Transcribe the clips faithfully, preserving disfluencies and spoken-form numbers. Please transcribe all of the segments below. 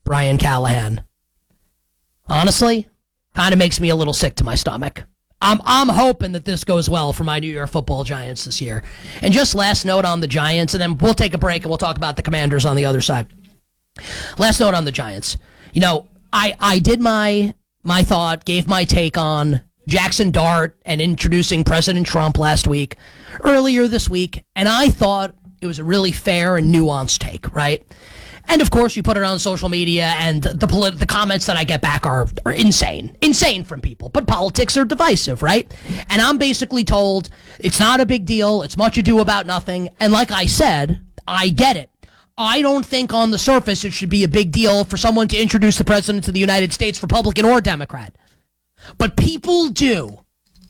Brian Callahan. Honestly, kind of makes me a little sick to my stomach. I'm I'm hoping that this goes well for my New York Football Giants this year. And just last note on the Giants, and then we'll take a break and we'll talk about the Commanders on the other side. Last note on the Giants. You know, I, I did my my thought, gave my take on Jackson Dart and introducing President Trump last week, earlier this week, and I thought it was a really fair and nuanced take, right? And of course, you put it on social media, and the polit- the comments that I get back are, are insane. Insane from people. But politics are divisive, right? And I'm basically told it's not a big deal, it's much ado about nothing, and like I said, I get it. I don't think on the surface it should be a big deal for someone to introduce the President of the United States, Republican or Democrat. But people do.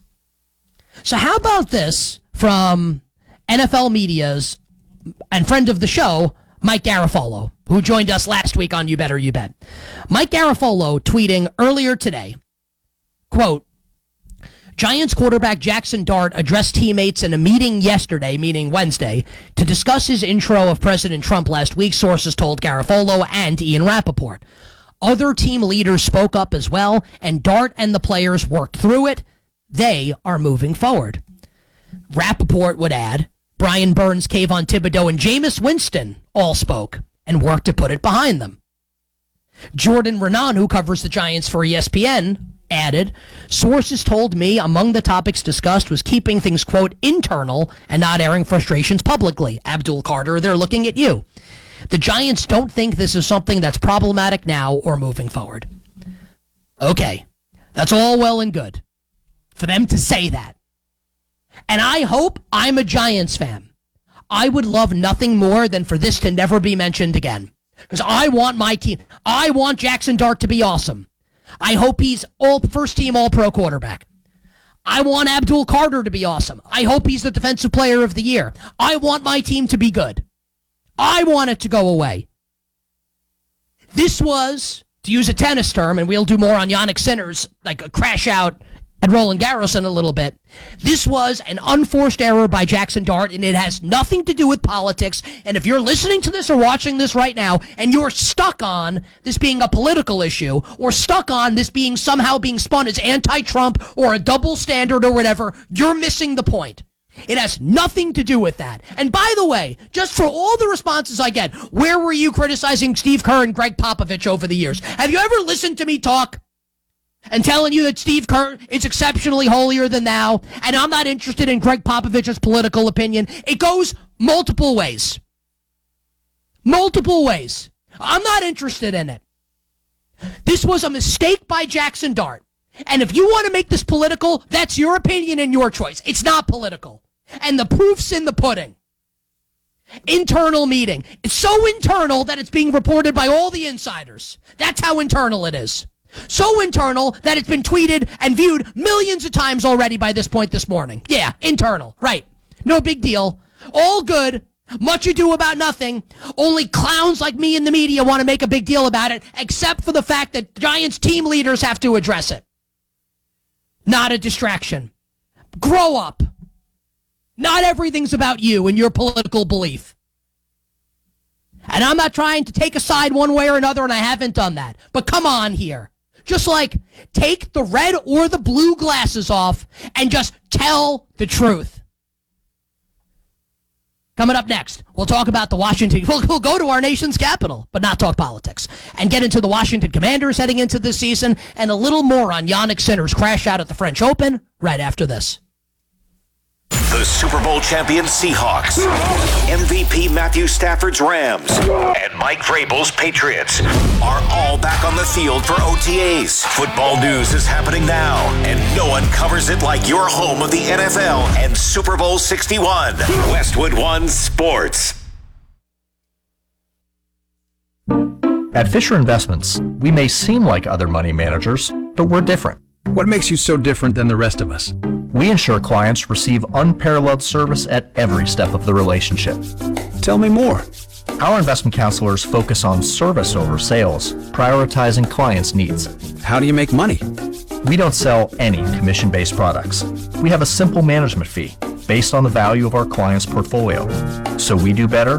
So how about this from N F L Media's and friend of the show, Mike Garafolo, who joined us last week on You Better You Bet. Mike Garafolo tweeting earlier today, quote, Giants quarterback Jackson Dart addressed teammates in a meeting yesterday, meaning Wednesday, to discuss his intro of President Trump last week, sources told Garafolo and Ian Rappaport. Other team leaders spoke up as well, and Dart and the players worked through it. They are moving forward. Rappaport would add, Brian Burns, Kayvon Thibodeau, and Jameis Winston all spoke and worked to put it behind them. Jordan Renan, who covers the Giants for E S P N, added, sources told me among the topics discussed was keeping things, quote, internal and not airing frustrations publicly. Abdul Carter, they're looking at you. The Giants don't think this is something that's problematic now or moving forward. Okay, that's all well and good for them to say that. And I hope I'm a Giants fan. I would love nothing more than for this to never be mentioned again. Because I want my team. I want Jackson Dart to be awesome. I hope he's all first team all-pro quarterback. I want Abdul Carter to be awesome. I hope he's the defensive player of the year. I want my team to be good. I want it to go away. This was, to use a tennis term, and we'll do more on Yannick Sinner's, like a crash out at Roland Garros in a little bit. This was an unforced error by Jackson Dart, and it has nothing to do with politics. And if you're listening to this or watching this right now, and you're stuck on this being a political issue, or stuck on this being somehow being spun as anti-Trump or a double standard or whatever, you're missing the point. It has nothing to do with that. And by the way, just for all the responses I get, where were you criticizing Steve Kerr and Greg Popovich over the years? Have you ever listened to me talk and telling you that Steve Kerr is exceptionally holier than thou, and I'm not interested in Greg Popovich's political opinion? It goes multiple ways. Multiple ways. I'm not interested in it. This was a mistake by Jackson Dart. And if you want to make this political, that's your opinion and your choice. It's not political. And the proof's in the pudding. Internal meeting. It's so internal that it's being reported by all the insiders. That's how internal it is. So internal that it's been tweeted and viewed millions of times already by this point this morning. Yeah, internal. Right. No big deal. All good. Much ado about nothing. Only clowns like me in the media want to make a big deal about it, except for the fact that Giants team leaders have to address it. Not a distraction. Grow up. Not everything's about you and your political belief. And I'm not trying to take a side one way or another, and I haven't done that. But come on here. Just like, take the red or the blue glasses off and just tell the truth. Coming up next, we'll talk about the Washington... We'll, we'll go to our nation's capital, but not talk politics. And get into the Washington Commanders heading into this season, and a little more on Yannick Sinner's crash out at the French Open right after this. The Super Bowl champion Seahawks, M V P Matthew Stafford's Rams, and Mike Vrabel's Patriots are all back on the field for O T As. Football news is happening now, and no one covers it like your home of the N F L and Super Bowl sixty-one. Westwood One Sports. At Fisher Investments, we may seem like other money managers, but we're different. What makes you so different than the rest of us? We ensure clients receive unparalleled service at every step of the relationship. Tell me more. Our investment counselors focus on service over sales, prioritizing clients' needs. How do you make money? We don't sell any commission-based products. We have a simple management fee based on the value of our client's portfolio. So we do better